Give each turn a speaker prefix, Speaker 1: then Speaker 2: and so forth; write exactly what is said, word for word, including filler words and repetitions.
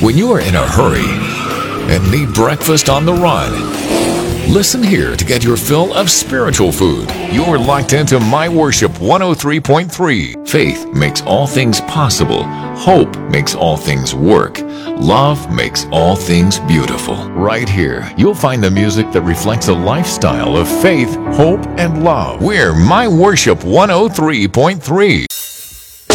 Speaker 1: When you are in a hurry and need breakfast on the run, listen here to get your fill of spiritual food. You're locked into My Worship one oh three point three. Faith makes all things possible. Hope makes all things work. Love makes all things beautiful. Right here, you'll find the music that reflects a lifestyle of faith, hope, and love. We're My Worship one oh three point three.